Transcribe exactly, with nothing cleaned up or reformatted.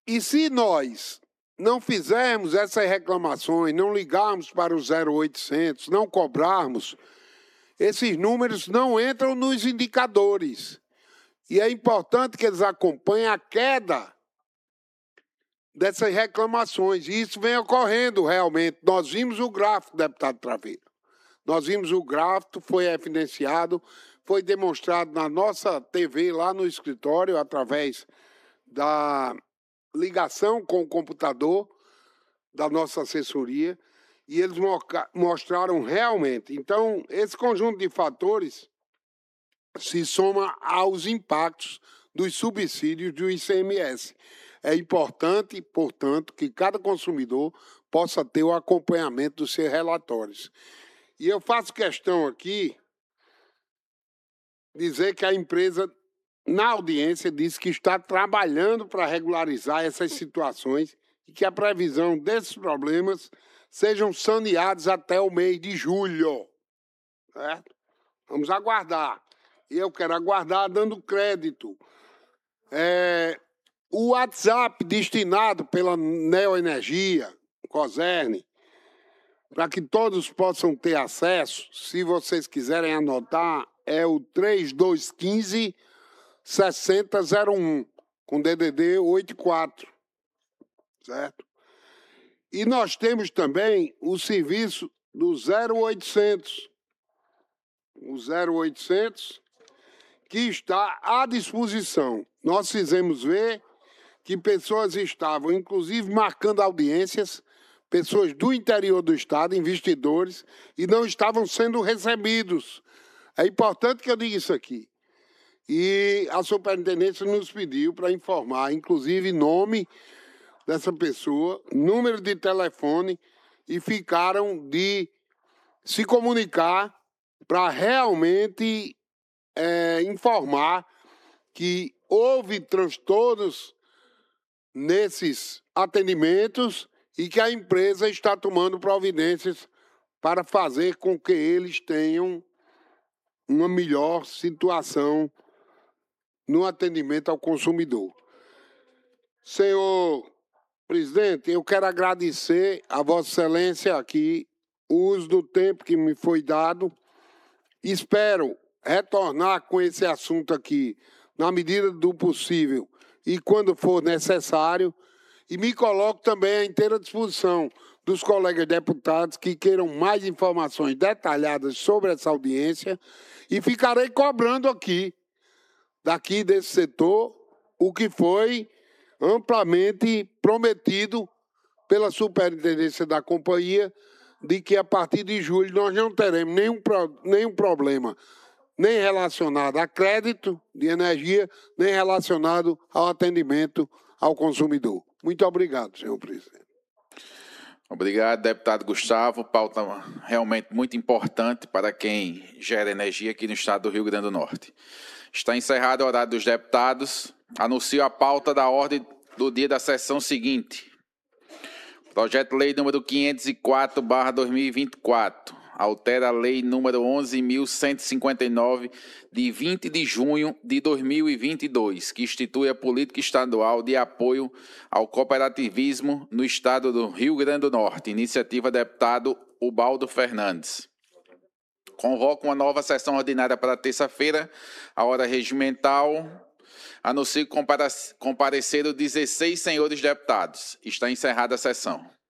E se nós não fizermos essas reclamações, não ligarmos para o zero oitocentos, não cobrarmos, esses números não entram nos indicadores. E é importante que eles acompanhem a queda dessas reclamações. E isso vem ocorrendo realmente. Nós vimos o gráfico, deputado Traveiro. Nós vimos o gráfico, foi evidenciado, foi demonstrado na nossa T V lá no escritório, através da ligação com o computador da nossa assessoria, e eles mostraram realmente. Então, esse conjunto de fatores se soma aos impactos dos subsídios do I C M S. É importante, portanto, que cada consumidor possa ter o acompanhamento dos seus relatórios. E eu faço questão aqui dizer que a empresa, na audiência, disse que está trabalhando para regularizar essas situações e que a previsão desses problemas sejam saneados até o mês de julho. Certo? Vamos aguardar. E eu quero aguardar dando crédito. É, o WhatsApp destinado pela Neoenergia, Coserne, para que todos possam ter acesso, se vocês quiserem anotar, é o três dois um cinco, seis zero zero um, com D D D oitenta e quatro, certo? E nós temos também o serviço do zero oitocentos, o zero oitocentos, que está à disposição. Nós fizemos ver que pessoas estavam, inclusive, marcando audiências, pessoas do interior do estado, investidores, e não estavam sendo recebidos. É importante que eu diga isso aqui. E a superintendência nos pediu para informar, inclusive, nome dessa pessoa, número de telefone, e ficaram de se comunicar para realmente é, informar que houve transtornos nesses atendimentos e que a empresa está tomando providências para fazer com que eles tenham uma melhor situação no atendimento ao consumidor. Senhor presidente, eu quero agradecer a Vossa Excelência aqui o uso do tempo que me foi dado. Espero retornar com esse assunto aqui na medida do possível e quando for necessário. E me coloco também à inteira disposição dos colegas deputados que queiram mais informações detalhadas sobre essa audiência e ficarei cobrando aqui, daqui desse setor, o que foi amplamente prometido pela superintendência da companhia, de que a partir de julho nós não teremos nenhum, nenhum problema, nem relacionado a crédito de energia, nem relacionado ao atendimento ao consumidor. Muito obrigado, senhor presidente. Obrigado, deputado Gustavo. Pauta realmente muito importante para quem gera energia aqui no estado do Rio Grande do Norte. Está encerrado o horário dos deputados. Anuncio a pauta da ordem do dia da sessão seguinte. Projeto de Lei número quinhentos e quatro barra dois mil e vinte e quatro. Altera a Lei número onze mil cento e cinquenta e nove, de vinte de junho de dois mil e vinte e dois, que institui a política estadual de apoio ao cooperativismo no estado do Rio Grande do Norte. Iniciativa deputado Ubaldo Fernandes. Convoco uma nova sessão ordinária para terça-feira, a hora regimental. Anuncio compareceram dezesseis senhores deputados. Está encerrada a sessão.